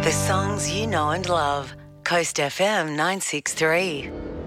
The songs you know and love. Coast FM 963.